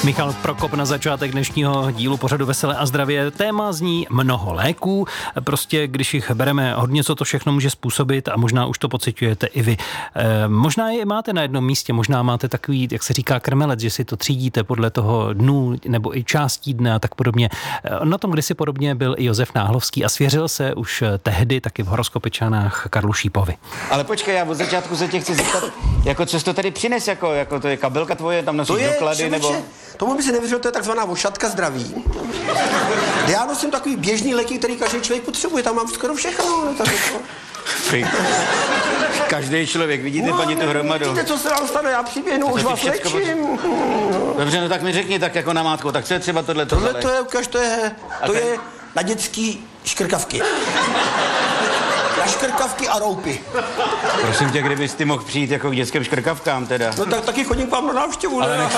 Michal Prokop na začátek dnešního dílu pořadu Veselé a zdravě. Téma zní mnoho léků. Prostě když jich bereme hodně, co to všechno může způsobit a možná už to pociťujete i vy. Možná je máte na jednom místě, možná máte takový, jak se říká, krmelec, že si to třídíte podle toho dnů nebo i částí dne a tak podobně. Na tom kdysi podobně byl i Josef Náhlovský a svěřil se už tehdy taky v horoskopečanách Karlu Šípovi. Ale počkej, já od začátku se tě chci zeptat, jako co jsi to tady přines, jako to je kabelka tvoje, tam nosíš doklady, nebo... Tomu by si nevěřil, to je takzvaná ošatka zdraví. Já nosím takový běžný léky, který každý člověk potřebuje, tam mám skoro všechno. Tak jako. Každý člověk, vidíte, No, paní, tu hromadu. Vidíte, co se vám stane, já přiběhnu, už vás léčím. Dobře, no tak mi řekni tak jako namátkou, tak co je třeba tohle? Tohle to je, ukaž, to je na dětský škrkavky. Na škrkavky a roupy. Prosím tě, kdybys ty mohl přijít jako k dětským škrkavkám teda. No tak taky chodím k vám na návštěvu, ale ne?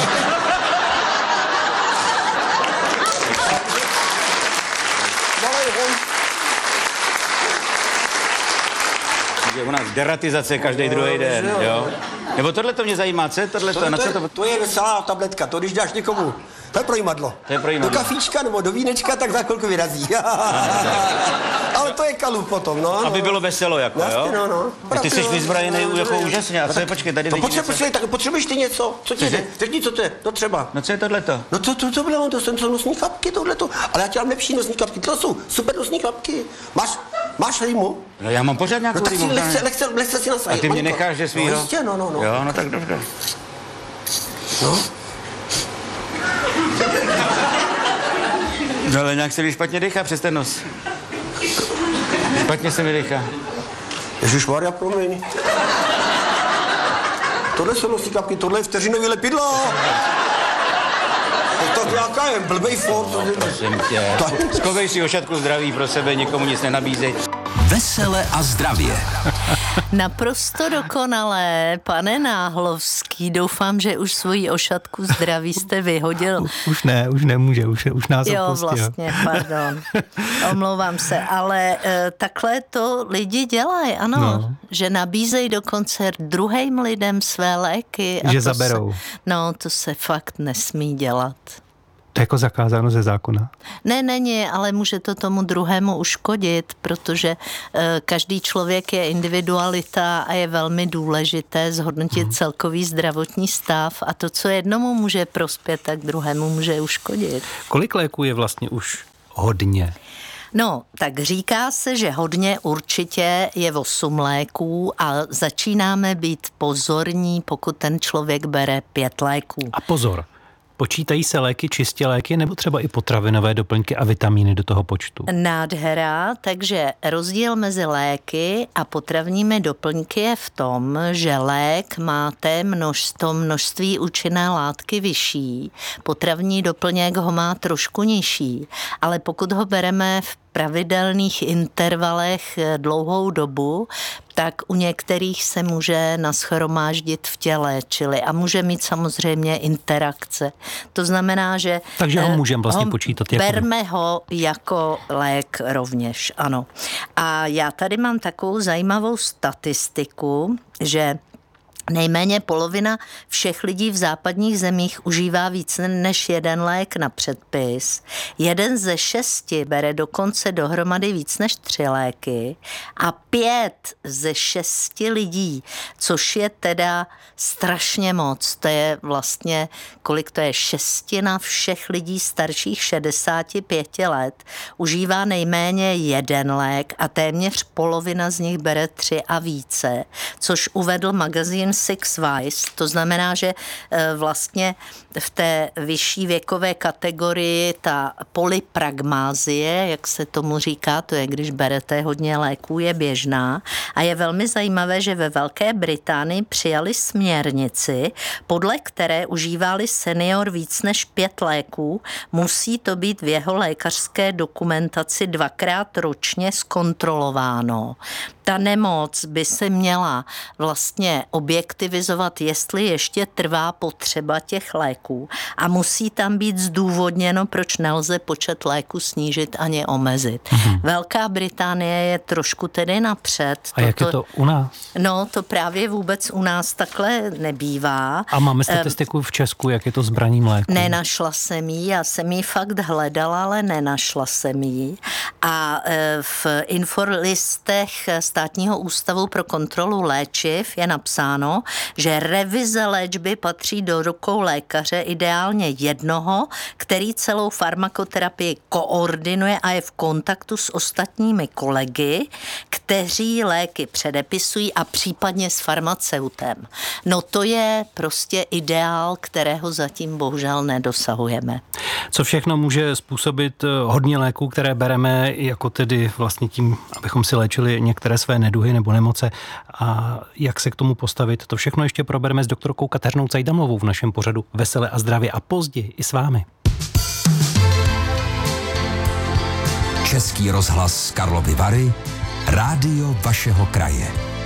U nás deratizace každý druhý den, jo? Nebo tohle to mě zajímá, co je tohle? Na co to... To je veselá tabletka, to když dáš někomu, to je projímadlo. Do kafíčka nebo do vínečka, tak za chvilku vyrazí. Ale to je kalup potom, no. Aby bylo veselo, jako, vlastně, jo? No. Ty jsi vyzbraněný jako úžasně. A co je, počkej, tady vidím něco. Potřebuješ ty něco? Co ti jde? Řekni, co to je? No třeba. No co je tohleto? No to bylo, to jsou nosní klapky, tohleto. Ale já ti mám lepší nosní klapky, to jsou super nosní klapky. Máš rýmu? No já mám pořád nějakou rýmu. Lehce si nasadit. A ty mě necháš, že svýho? No jistě, no. Jo, no tak dobře. No. No ale nějak se mi špatně dýchá přes ten nos. Špatně se mi dýchá. Ježišmarja, promiň. Tohle jsou nosní klapky, tohle je vteřinový lepidlo. To nějaká je blbej Ford. Prosím tě. Skovej si ošatku zdraví pro sebe, nikomu nic nenabízej. Vesele a zdravě. Naprosto dokonalé, pane Náhlovský. Doufám, že už svoji ošatku zdraví jste vyhodil. Už nemůže, už nás jo, opustil. vlastně, pardon. Omlouvám se, ale takhle to lidi dělají, ano. No. Že nabízejí dokonce druhým lidem své léky. Že zaberou. To se fakt nesmí dělat. To je jako zakázáno ze zákona? Ne, není, ale může to tomu druhému uškodit, protože každý člověk je individualita a je velmi důležité zhodnotit celkový zdravotní stav a to, co jednomu může prospět, tak druhému může uškodit. Kolik léků je vlastně už hodně? No, tak říká se, že hodně určitě je 8 léků a začínáme být pozorní, pokud ten člověk bere 5 léků. A pozor, počítají se léky, čistě léky, nebo třeba i potravinové doplňky a vitamíny do toho počtu? Nádhera, takže rozdíl mezi léky a potravními doplňky je v tom, že lék má množství účinné látky vyšší, potravní doplněk ho má trošku nižší, ale pokud ho bereme v pravidelných intervalech dlouhou dobu, tak u některých se může nashromáždit v těle, čili a může mít samozřejmě interakce. To znamená, že... Takže ho můžeme vlastně počítat jako... Berme ho jako lék rovněž, ano. A já tady mám takovou zajímavou statistiku, že nejméně polovina všech lidí v západních zemích užívá víc než jeden lék na předpis. 1 ze 6 bere dokonce dohromady víc než 3 léky a 5 ze 6 lidí, což je teda strašně moc. To je vlastně, kolik to je, 1/6 všech lidí starších 65 let užívá nejméně 1 lék a téměř polovina z nich bere 3 a více, což uvedl magazín Six Vice, to znamená, že vlastně v té vyšší věkové kategorii ta polypragmázie, jak se tomu říká, to je, když berete hodně léků, je běžná a je velmi zajímavé, že ve Velké Británii přijali směrnici, podle které užívali senior víc než 5 léků, musí to být v jeho lékařské dokumentaci 2krát ročně zkontrolováno. Ta nemoc by se měla vlastně objektivně objektivizovat, jestli ještě trvá potřeba těch léků a musí tam být zdůvodněno, proč nelze počet léků snížit ani omezit. Velká Británie je trošku tedy napřed. A jak je to u nás? No, to právě vůbec u nás takhle nebývá. A máme statistiku v Česku, jak je to s braním léků? Nenašla jsem ji, já jsem ji fakt hledala, ale nenašla jsem ji. A v inforlistech Státního ústavu pro kontrolu léčiv je napsáno, že revize léčby patří do rukou lékaře, ideálně jednoho, který celou farmakoterapii koordinuje a je v kontaktu s ostatními kolegy, kteří léky předepisují a případně s farmaceutem. No to je prostě ideál, kterého zatím bohužel nedosahujeme. Co všechno může způsobit hodně léků, které bereme jako tedy vlastně tím, abychom si léčili některé své neduhy nebo nemoce a jak se k tomu postavit, to všechno ještě probereme s doktorkou Kateřinou Cajdamovou v našem pořadu Vesele a zdravě a později i s vámi. Český rozhlas Karlovy Vary, rádio vašeho kraje.